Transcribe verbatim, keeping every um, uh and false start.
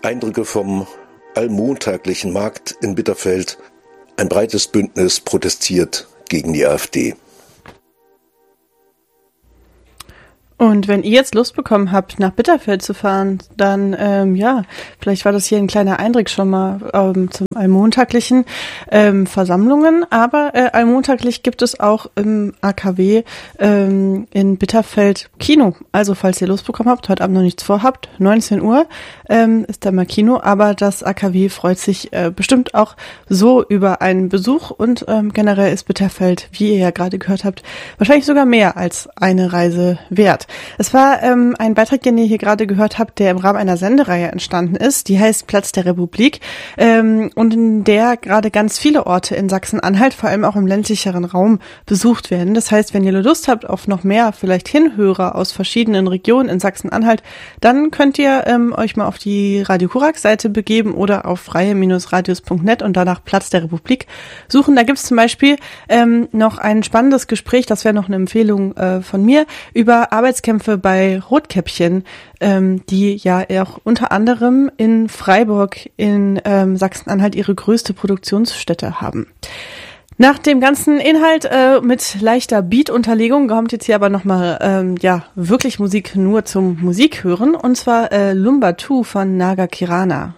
Eindrücke vom allmontaglichen Markt in Bitterfeld. Ein breites Bündnis protestiert gegen die AfD. Und wenn ihr jetzt Lust bekommen habt, nach Bitterfeld zu fahren, dann, ähm, ja, vielleicht war das hier ein kleiner Eindruck schon mal ähm, zum allmontaglichen ähm, Versammlungen, aber äh, allmontaglich gibt es auch im A K W ähm, in Bitterfeld Kino. Also falls ihr Lust bekommen habt, heute Abend noch nichts vorhabt, neunzehn Uhr ähm, ist da mal Kino, aber das A K W freut sich äh, bestimmt auch so über einen Besuch und ähm, generell ist Bitterfeld, wie ihr ja gerade gehört habt, wahrscheinlich sogar mehr als eine Reise wert. Es war ähm, ein Beitrag, den ihr hier gerade gehört habt, der im Rahmen einer Sendereihe entstanden ist. Die heißt Platz der Republik ähm, und in der gerade ganz viele Orte in Sachsen-Anhalt, vor allem auch im ländlicheren Raum, besucht werden. Das heißt, wenn ihr Lust habt auf noch mehr vielleicht Hinhörer aus verschiedenen Regionen in Sachsen-Anhalt, dann könnt ihr ähm, euch mal auf die Radio Kurak-Seite begeben oder auf freie Radios punkt net und danach Platz der Republik suchen. Da gibt es zum Beispiel ähm, noch ein spannendes Gespräch, das wäre noch eine Empfehlung äh, von mir, über Arbeits Kämpfe bei Rotkäppchen, ähm, die ja auch unter anderem in Freiburg in ähm, Sachsen-Anhalt ihre größte Produktionsstätte haben. Nach dem ganzen Inhalt äh, mit leichter Beat-Unterlegung kommt jetzt hier aber nochmal ähm, ja wirklich Musik nur zum Musikhören und zwar äh, Lumba zwei von Naga Kirana.